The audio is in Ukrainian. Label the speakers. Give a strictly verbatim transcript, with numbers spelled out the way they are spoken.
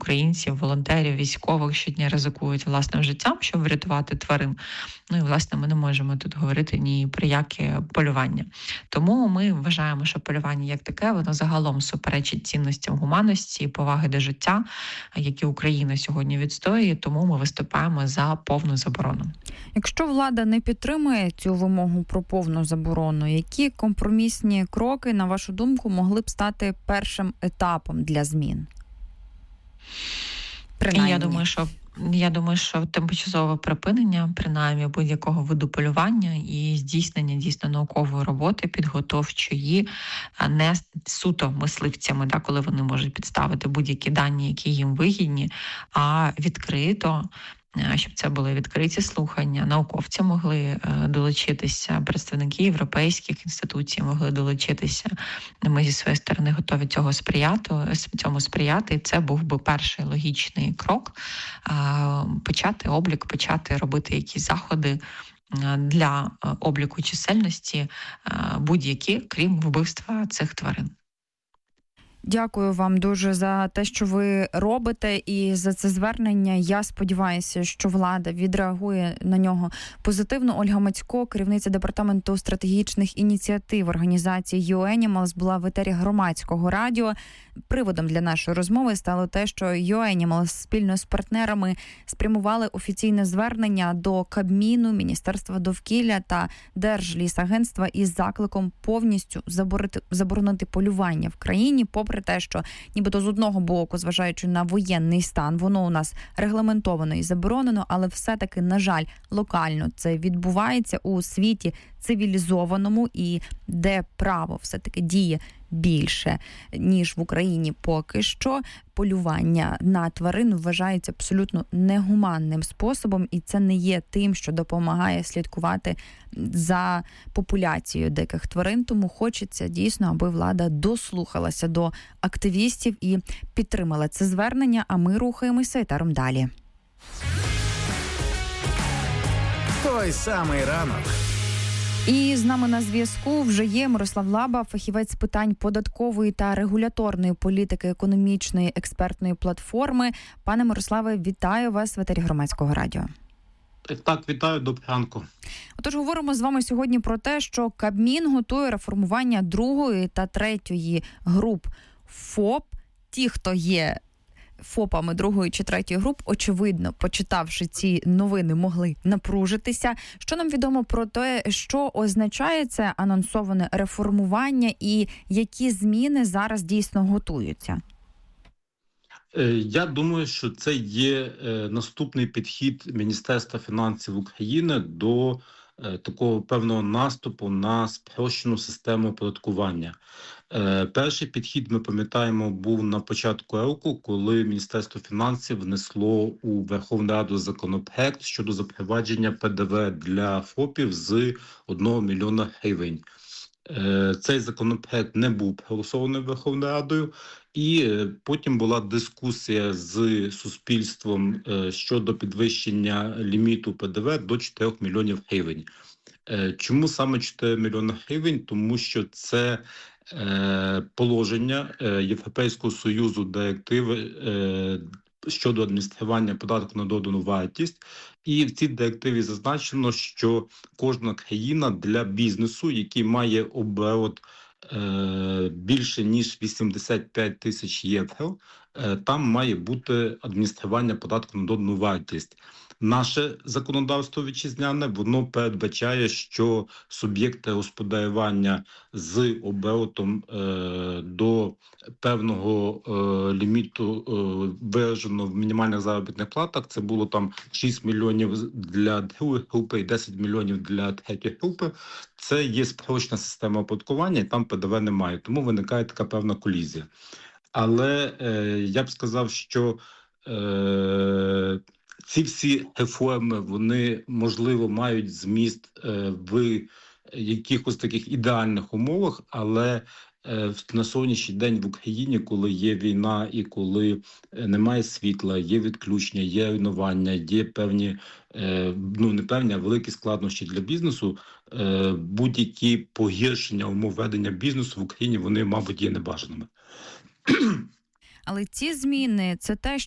Speaker 1: українців, волонтерів, військових щодня ризикують власним життям, щоб врятувати тварин. Ну і, власне, ми не можемо тут говорити ні про яке полювання. Тому ми вважаємо, що полювання як таке, воно загалом суперечить цінностям гуманності і поваги до життя, які Україна сьогодні відстоює, тому ми виступаємо за повну заборону.
Speaker 2: Якщо влада не підтримує цю вимогу про повну заборону, які компромісні кроки, на вашу думку, могли б стати першим етапом для змін? Принаймні.
Speaker 1: Я думаю, що Я думаю, що тимчасове припинення, принаймні, будь-якого виду полювання і здійснення дійсно наукової роботи, підготовчої, не суто мисливцями, да, коли вони можуть підставити будь-які дані, які їм вигідні, а відкрито, щоб це були відкриті слухання, науковці могли долучитися, представники європейських інституцій могли долучитися. Ми зі своєї сторони готові цього сприяти, цьому сприяти. І це був би перший логічний крок – почати облік, почати робити якісь заходи для обліку чисельності будь-які, крім вбивства цих тварин.
Speaker 2: Дякую вам дуже за те, що ви робите, і за це звернення. Я сподіваюся, що влада відреагує на нього позитивно. Ольга Мацько, керівниця департаменту стратегічних ініціатив організації ю Енімалс, була в етері Громадського радіо. Приводом для нашої розмови стало те, що ю Енімалс спільно з партнерами спрямували офіційне звернення до Кабміну, Міністерства довкілля та Держлісагентства із закликом повністю заборонити, заборонити полювання в країні, попри те, що нібито з одного боку, зважаючи на воєнний стан, воно у нас регламентовано і заборонено, але все-таки, на жаль, локально це відбувається у світі цивілізованому і де право все-таки діє більше, ніж в Україні поки що. Полювання на тварин вважається абсолютно негуманним способом, і це не є тим, що допомагає слідкувати за популяцією диких тварин. Тому хочеться дійсно, аби влада дослухалася до активістів і підтримала це звернення, а ми рухаємося етером далі.
Speaker 3: Той самий ранок.
Speaker 2: І з нами на зв'язку вже є Мирослав Лаба, фахівець з питань податкової та регуляторної політики економічної експертної платформи. Пане Мирославе, вітаю вас в етері Громадського радіо.
Speaker 4: Так, вітаю, доброго ранку.
Speaker 2: Отож, говоримо з вами сьогодні про те, що Кабмін готує реформування другої та третьої груп ФОП. Ті, хто є ФОПами другої чи третьої груп, очевидно, почитавши ці новини, могли напружитися. Що нам відомо про те, що означає це анонсоване реформування і які зміни зараз дійсно готуються?
Speaker 4: Я думаю, що це є наступний підхід Міністерства фінансів України до такого певного наступу на спрощену систему оподаткування. Перший підхід, ми пам'ятаємо, був на початку року, коли Міністерство фінансів внесло у Верховну Раду законопроект щодо запровадження Пе Де Ве для ФОПів з одного мільйона гривень. Цей законопроект не був проголосований Верховною Радою, і потім була дискусія з суспільством щодо підвищення ліміту Пе Де Ве до чотирьох мільйонів гривень. Чому саме чотири мільйони гривень? Тому що це положення Європейського Союзу, директиви щодо адміністрування податку на додану вартість. І в цій директиві зазначено, що кожна країна для бізнесу, який має оборот більше ніж вісімдесят п'ять тисяч євро, там має бути адміністрування податку на додану вартість. Наше законодавство вітчизняне, воно передбачає, що суб'єкти господарювання з оборотом е, до певного е, ліміту е, виражено в мінімальних заробітних платах, це було там шість мільйонів для другої групи і десять мільйонів для третьої групи, це є спрощена система оподаткування, і там Пе Де Ве немає, тому виникає така певна колізія. Але е, я б сказав, що е, ці всі реформи, вони, можливо, мають зміст е, в якихось таких ідеальних умовах, але е, на сьогоднішній день в Україні, коли є війна і коли немає світла, є відключення, є руйнування, є певні, е, ну не певні, а великі складнощі для бізнесу, е, будь-які погіршення умов ведення бізнесу в Україні, вони, мабуть, є небажаними.
Speaker 2: Але ці зміни – це те,